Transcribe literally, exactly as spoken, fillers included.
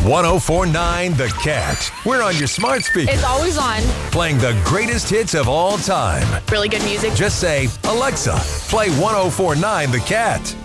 one oh four point nine The Cat. We're on your smart speaker. It's always on. Playing the greatest hits of all time. Really good music. Just say, Alexa, play one oh four point nine The Cat.